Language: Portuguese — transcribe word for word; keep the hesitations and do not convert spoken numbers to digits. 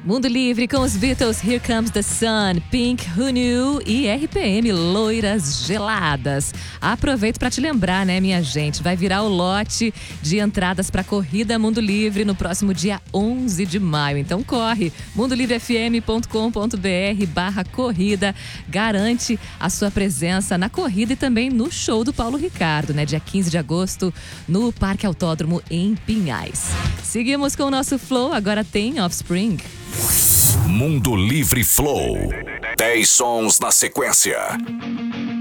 Mundo Livre com os Beatles, Here Comes the Sun, Pink, Who Knew e R P M, Loiras Geladas. Aproveito para te lembrar, né, minha gente, vai virar o lote de entradas para a Corrida Mundo Livre no próximo dia onze de maio. Então corre, mundolivrefm.com.br barra corrida, garante a sua presença na corrida e também no show do Paulo Ricardo, né, dia quinze de agosto, no Parque Autódromo em Pinhais. Seguimos com o nosso Flow, agora tem Offspring. Mundo Livre Flow. dez sons na sequência.